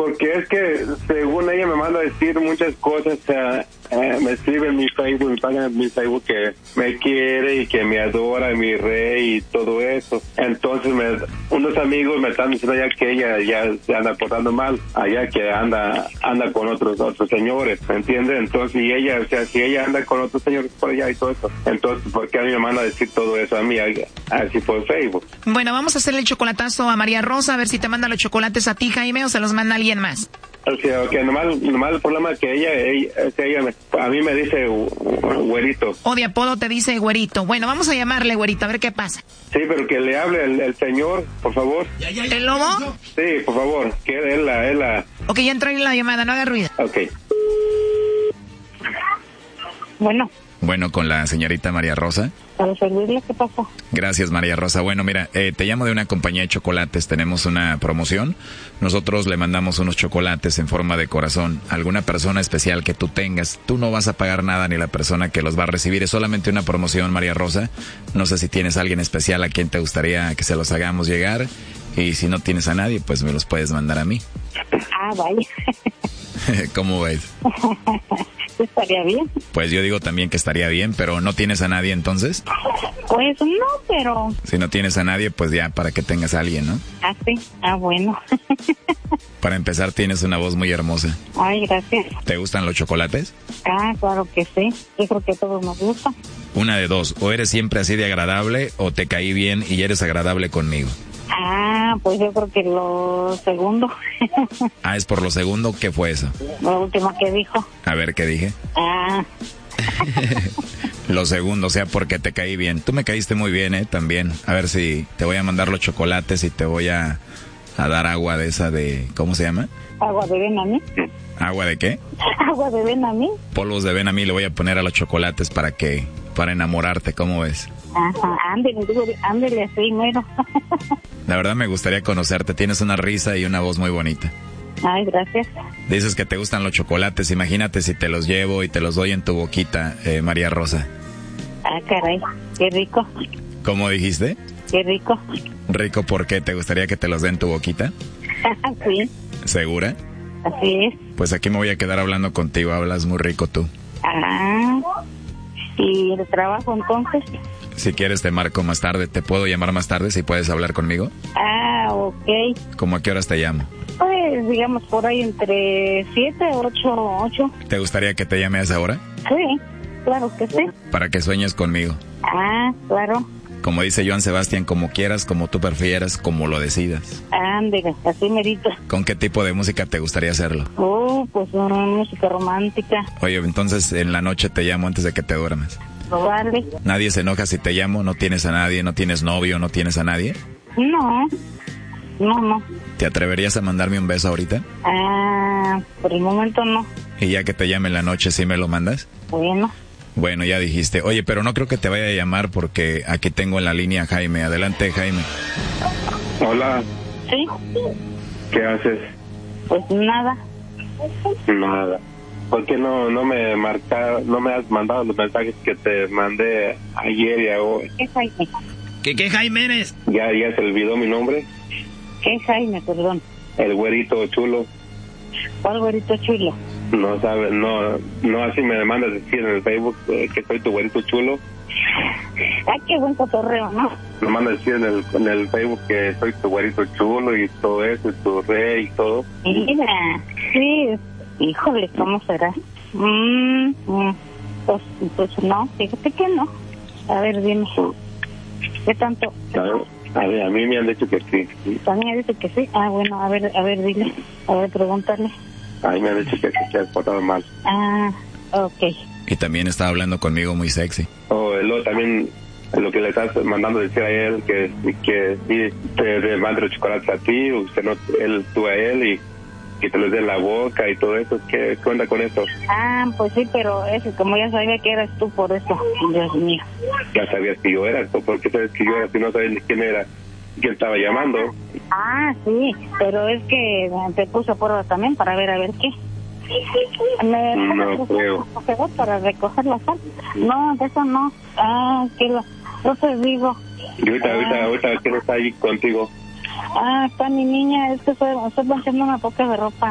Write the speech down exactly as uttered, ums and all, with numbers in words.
porque es que según ella me manda a decir muchas cosas, eh, eh, me escribe en mi Facebook, mi página en mi Facebook que me quiere y que me adora, mi rey y todo eso. Entonces me, unos amigos me están diciendo ya que ella ya se anda portando mal, allá que anda anda con otros otros señores, ¿me entiendes? Entonces, y ella, o sea, si ella anda con otros señores por allá y todo eso, entonces, ¿por qué a mí me manda a decir todo eso a mí, así por Facebook? Bueno, vamos a hacerle el chocolatazo a María Rosa, a ver si te manda los chocolates a ti, Jaime, o se los manda alguien más. O sea, que nomás, nomás el problema es que ella, ella, que ella me, a mí me dice güerito. O de apodo te dice güerito. Bueno, vamos a llamarle güerito, a ver qué pasa. Sí, pero que le hable el, el señor, por favor. Ya, ya, ya, ¿el lobo? Sí, por favor, que él la, él la... Ok, ya entró en la llamada, no haga ruido. Ok. Bueno. Bueno, con la señorita María Rosa. Para servirle, ¿qué pasa? Gracias, María Rosa. Bueno, mira, eh, te llamo de una compañía de chocolates. Tenemos una promoción. Nosotros le mandamos unos chocolates en forma de corazón a alguna persona especial que tú tengas. Tú no vas a pagar nada ni la persona que los va a recibir. Es solamente una promoción, María Rosa. No sé si tienes a alguien especial a quien te gustaría que se los hagamos llegar. Y si no tienes a nadie, pues me los puedes mandar a mí. Ah, vaya. ¿Cómo ves? Estaría bien. Pues yo digo también que estaría bien, pero ¿no tienes a nadie entonces? Pues no, pero... Si no tienes a nadie, pues ya para que tengas a alguien, ¿no? Ah, sí. Ah, bueno. Para empezar, tienes una voz muy hermosa. Ay, gracias. ¿Te gustan los chocolates? Ah, claro que sí. Yo creo que a todos nos gusta. Una de dos. O eres siempre así de agradable, o te caí bien y eres agradable conmigo. Ah, pues yo creo que lo segundo. Ah, es por lo segundo. ¿Qué fue eso? Lo último que dijo. A ver, ¿qué dije? Ah. Lo segundo, o sea, porque te caí bien. Tú me caíste muy bien, ¿eh? También. A ver si te voy a mandar los chocolates y te voy a, a dar agua de esa de... ¿Cómo se llama? ¿Agua de Benamí? ¿Agua de qué? ¿Agua de Benamí? Polvos de Benamí le voy a poner a los chocolates para que... para enamorarte, ¿cómo ves? Ajá, ándele, ándele así, mero. La verdad me gustaría conocerte. Tienes una risa y una voz muy bonita. Ay, gracias. Dices que te gustan los chocolates. Imagínate si te los llevo y te los doy en tu boquita, eh, María Rosa. Ah, caray, qué rico. ¿Cómo dijiste? Qué rico. ¿Rico por qué? ¿Te gustaría que te los dé en tu boquita? Sí. ¿Segura? Así es. Pues aquí me voy a quedar hablando contigo. Hablas muy rico tú. Ah, ¿y el trabajo entonces? Si quieres te marco más tarde. ¿Te puedo llamar más tarde si puedes hablar conmigo? Ah, ok. ¿Cómo a qué horas te llamo? Pues digamos por ahí entre siete, ocho, ocho. ¿Te gustaría que te llame a esa hora? Sí, claro que sí. Para que sueñes conmigo. Ah, claro. Como dice Joan Sebastián, como quieras, como tú prefieras, como lo decidas. Ándale, así merito. ¿Con qué tipo de música te gustaría hacerlo? Oh, pues una música romántica. Oye, entonces en la noche te llamo antes de que te duermas. Vale. ¿Nadie se enoja si te llamo? ¿No tienes a nadie? ¿No tienes novio? ¿No tienes a nadie? No, no, no. ¿Te atreverías a mandarme un beso ahorita? Ah, por el momento no. ¿Y ya que te llame en la noche, sí me lo mandas? Bueno. Bueno, ya dijiste. Oye, pero no creo que te vaya a llamar porque aquí tengo en la línea a Jaime. Adelante, Jaime. Hola. ¿Sí? ¿Qué haces? Pues nada. Nada. ¿Por qué no, no me marca, no me has mandado los mensajes que te mandé ayer y hoy? ¿Qué Jaime? ¿Qué, qué Jaime eres? ¿Ya, ya se olvidó mi nombre? ¿Qué Jaime, perdón? El güerito chulo. ¿Cuál güerito chulo? No sabes, no, no así me mandas decir en el Facebook eh, que soy tu güerito chulo. Ay, qué buen cotorreo, ¿no? Me mandas decir en el, en el Facebook que soy tu güerito chulo y todo eso, y tu rey y todo. Mira, sí, híjole, ¿cómo será? Mm, mm, pues, pues no, fíjate que no. A ver, dime, ¿qué tanto? A ver, a ver, a mí me han dicho que sí. También dice que sí. Ah, bueno, a ver, a ver, dile, a ver, pregúntale. A mí me han dicho que te has portado mal. Ah, ok. Y también está hablando conmigo muy sexy. Oh, luego también lo que le estás mandando decir a él, que, que sí, te, te mande los chocolates a ti, usted no, él, tú a él, y que te los dé en la boca y todo eso. ¿Qué, qué onda con eso? Ah, pues sí, pero eso, como ya sabía que eras tú, por eso, Dios mío. Ya sabías que yo era, ¿por qué sabes que yo era si no sabes ni quién era? ¿Quién estaba llamando? Ah, sí, pero es que te puse a prueba también para ver a ver qué. Me no creo. Para recoger la sal. No, de eso no. Ah, que lo, yo te digo. Y ahorita, ah, ahorita, ahorita, ¿quién está ahí contigo? Ah, está mi niña, es que estoy, estoy planchando una poca de ropa.